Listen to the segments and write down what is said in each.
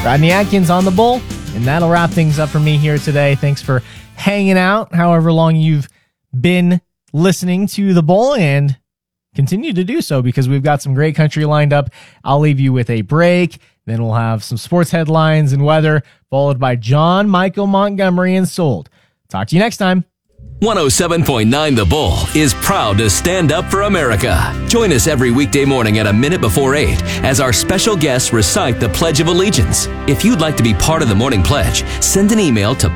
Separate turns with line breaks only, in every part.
Rodney Atkins on the Bull. And that'll wrap things up for me here today. Thanks for hanging out, however long you've been listening to the Bull, and continue to do so because we've got some great country lined up. I'll leave you with a break. Then we'll have some sports headlines and weather, followed by John Michael Montgomery and Sold. Talk to you next time.
107.9 The Bull is proud to stand up for America. Join us every weekday morning at a minute before 8 as our special guests recite the Pledge of Allegiance. If you'd like to be part of the morning pledge, send an email to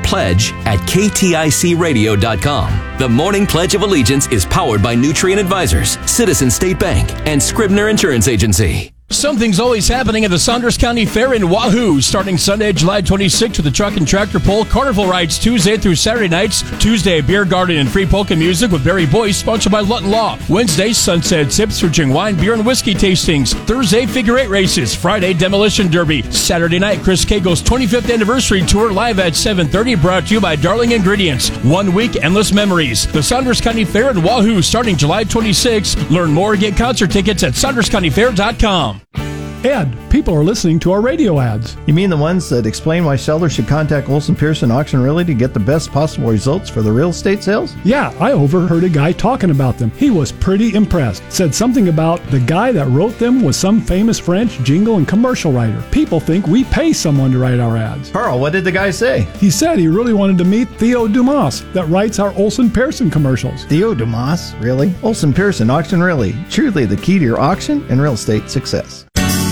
pledge@kticradio.com. The Morning Pledge of Allegiance is powered by Nutrient Advisors, Citizen State Bank, and Scribner Insurance Agency.
Something's always happening at the Saunders County Fair in Wahoo. Starting Sunday, July 26th with the truck and tractor pull. Carnival rides Tuesday through Saturday nights. Tuesday, beer garden and free polka music with Barry Boyce, sponsored by Lutton Law. Wednesday, Sunset Sips featuring wine, beer, and whiskey tastings. Thursday, figure eight races. Friday, demolition derby. Saturday night, Chris Cago's 25th anniversary tour live at 7:30, brought to you by Darling Ingredients. 1 week, endless memories. The Saunders County Fair in Wahoo starting July 26th. Learn more and get concert tickets at SaundersCountyFair.com.
Ed, people are listening to our radio ads.
You mean the ones that explain why sellers should contact Olson Pearson Auction Realty to get the best possible results for the real estate sales?
Yeah, I overheard a guy talking about them. He was pretty impressed. Said something about the guy that wrote them was some famous French jingle and commercial writer. People think we pay someone to write our ads.
Carl, what did the guy say?
He said he really wanted to meet Theo Dumas that writes our Olson Pearson commercials.
Theo Dumas? Really? Olson Pearson Auction Realty. Truly the key to your auction and real estate success.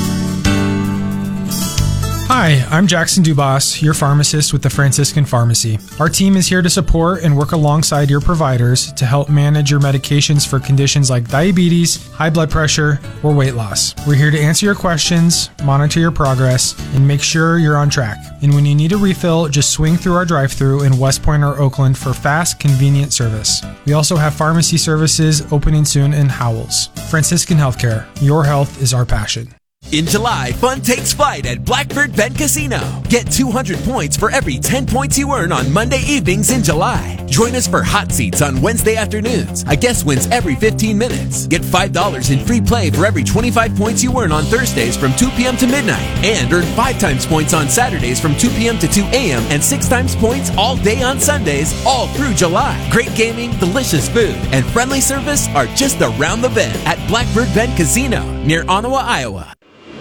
Hi, I'm Jackson Dubas, your pharmacist with the Franciscan Pharmacy. Our team is here to support and work alongside your providers to help manage your medications for conditions like diabetes, high blood pressure, or weight loss. We're here to answer your questions, monitor your progress, and make sure you're on track. And when you need a refill, just swing through our drive-thru in West Point or Oakland for fast, convenient service. We also have pharmacy services opening soon in Howells. Franciscan Healthcare, your health is our passion.
In July, fun takes flight at Blackbird Bend Casino. Get 200 points for every 10 points you earn on Monday evenings in July. Join us for hot seats on Wednesday afternoons. A guest wins every 15 minutes. Get $5 in free play for every 25 points you earn on Thursdays from 2 p.m. to midnight. And earn 5 times points on Saturdays from 2 p.m. to 2 a.m. and 6 times points all day on Sundays, all through July. Great gaming, delicious food, and friendly service are just around the bend at Blackbird Bend Casino near Ottawa, Iowa.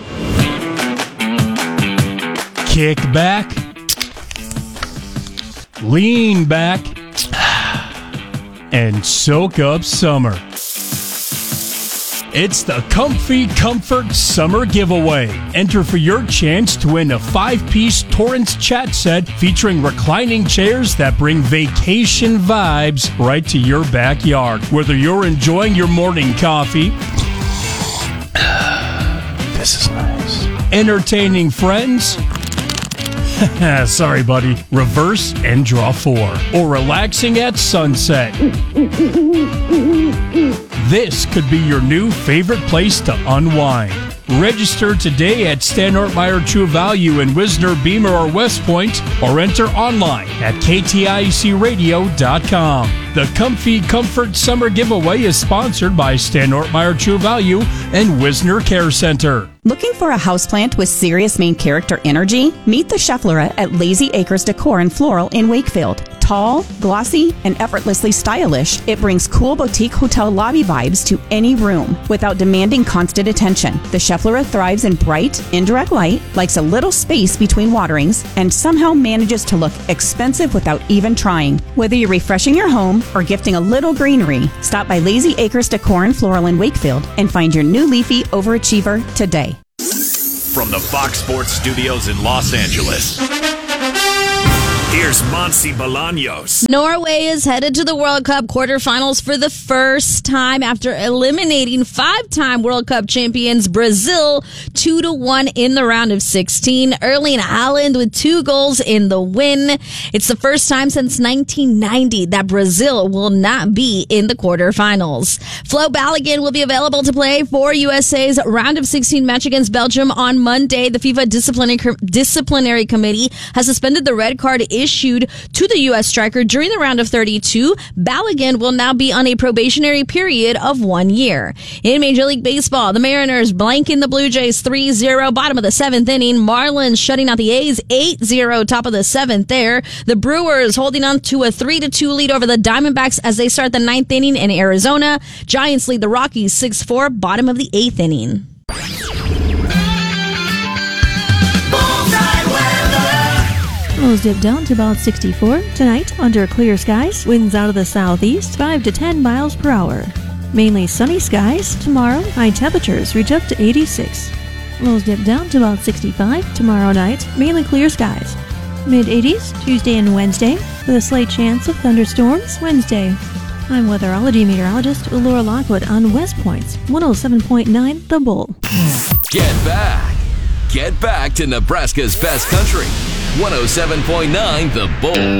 Kick back, lean back, and soak up summer. It's the Comfy Comfort Summer Giveaway. Enter for your chance to win a 5-piece Torrance chat set featuring reclining chairs that bring vacation vibes right to your backyard. Whether you're enjoying your morning coffee, this is nice, entertaining friends, sorry, buddy. Reverse and draw 4. Or relaxing at sunset. This could be your new favorite place to unwind. Register today at Stanort Meyer True Value in Wisner, Beamer, or West Point, or enter online at kticradio.com. The Comfy Comfort Summer Giveaway is sponsored by Stanort Meyer True Value and Wisner Care Center.
Looking for a houseplant with serious main character energy? Meet the Schefflera at Lazy Acres Decor and Floral in Wakefield. Tall, glossy, and effortlessly stylish, it brings cool boutique hotel lobby vibes to any room without demanding constant attention. The Schefflera thrives in bright, indirect light, likes a little space between waterings, and somehow manages to look expensive without even trying. Whether you're refreshing your home or gifting a little greenery, stop by Lazy Acres Decor and Floral in Wakefield and find your new leafy overachiever today.
From the Fox Sports Studios in Los Angeles, here's Monsi Bolaños.
Norway is headed to the World Cup quarterfinals for the first time after eliminating 5-time World Cup champions Brazil 2-1 in the round of 16. Erling Haaland with 2 goals in the win. It's the first time since 1990 that Brazil will not be in the quarterfinals. Flo Balogun will be available to play for USA's round of 16 match against Belgium on Monday. The FIFA disciplinary committee has suspended the red card issue issued to the U.S. striker during the round of 32, Balogun will now be on a probationary period of 1 year. In Major League Baseball, the Mariners blanking the Blue Jays 3-0, bottom of the 7th inning. Marlins shutting out the A's 8-0, top of the 7th there. The Brewers holding on to a 3-2 lead over the Diamondbacks as they start the 9th inning in Arizona. Giants lead the Rockies 6-4, bottom of the 8th inning.
Lows dip down to about 64. Tonight, under clear skies, winds out of the southeast, 5 to 10 miles per hour. Mainly sunny skies. Tomorrow, high temperatures reach up to 86. Lows dip down to about 65. Tomorrow night, mainly clear skies. Mid-80s, Tuesday and Wednesday, with a slight chance of thunderstorms Wednesday. I'm weatherology meteorologist Laura Lockwood on West Point's 107.9 The Bull.
Get back to Nebraska's best country. 107.9 The Bull.